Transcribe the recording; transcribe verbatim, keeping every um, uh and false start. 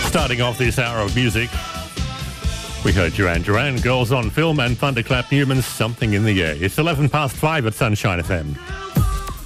Starting off this hour of music, we heard Duran Duran, Girls on Film, and Thunderclap Newman's Something in the Air. It's eleven past five at Sunshine F M.